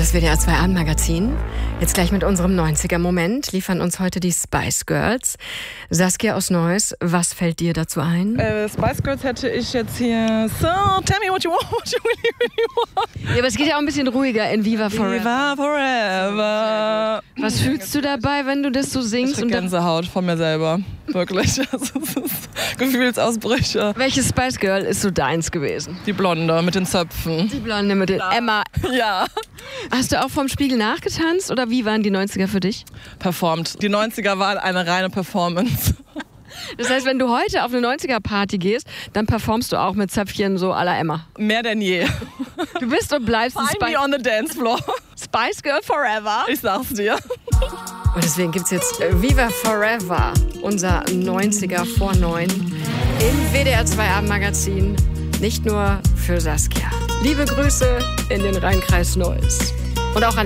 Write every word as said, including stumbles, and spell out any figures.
Das W D R zwei Abendmagazin. Jetzt gleich mit unserem neunziger-Moment liefern uns heute die Spice Girls. Saskia aus Neuss, was fällt dir dazu ein? Äh, Spice Girls hätte ich jetzt hier So, tell me what you want, what you really, really want. Ja, aber es geht ja auch ein bisschen ruhiger in Viva Forever. Viva Forever. Was fühlst du dabei, wenn du das so singst? Ich krieg Gänsehaut von mir selber. Wirklich. Also, es ist Gefühlsausbrüche. Welches Spice Girl ist so deins gewesen? Die Blonde mit den Zöpfen. Die Blonde mit den Ja. Emma. Ja. Hast du auch vom Spiegel nachgetanzt oder wie waren die neunziger für dich? Performt. Die neunziger waren eine reine Performance. Das heißt, wenn du heute auf eine neunziger-Party gehst, dann performst du auch mit Zöpfchen so à la Emma. Mehr denn je. Du bist und bleibst ein Find me on the dance floor. Spice Girl Forever. Ich sag's dir. Und deswegen gibt's jetzt Viva Forever, unser neunziger vor neun im W D R zwei Abendmagazin. Nicht nur für Saskia. Liebe Grüße in den Rheinkreis Neuss. Und auch an